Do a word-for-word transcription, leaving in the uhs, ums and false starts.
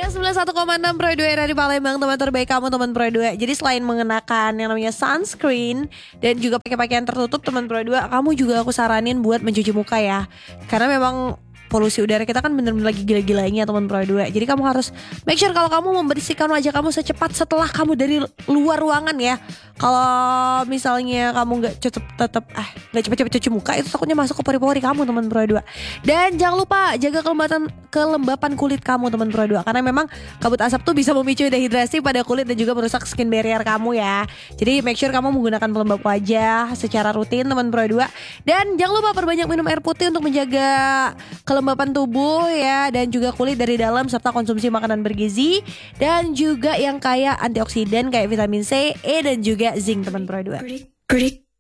sembilan puluh satu koma enam Pro dua dari Palembang, teman terbaik kamu teman Pro dua. Jadi selain mengenakan yang namanya sunscreen dan juga pakai pakaian tertutup teman Pro dua, kamu juga aku saranin buat mencuci muka ya. Karena memang polusi udara kita kan bener-bener lagi gila-gilanya teman Pro dua. Jadi kamu harus make sure kalau kamu membersihkan wajah kamu secepat setelah kamu dari luar ruangan ya. Kalau misalnya kamu nggak tetap tetap ah nggak cepet-cepet cuci muka, itu takutnya masuk ke pori-pori kamu teman Pro dua. Dan jangan lupa jaga kelembapan kelembapan kulit kamu teman Pro dua, karena memang kabut asap tuh bisa memicu dehidrasi pada kulit dan juga merusak skin barrier kamu ya. Jadi make sure kamu menggunakan pelembab wajah secara rutin teman Pro dua. Dan jangan lupa perbanyak minum air putih untuk menjaga kelembapan tubuh ya, dan juga kulit dari dalam, serta konsumsi makanan bergizi dan juga yang kaya antioksidan kayak vitamin C, E dan juga zinc teman Pro dua.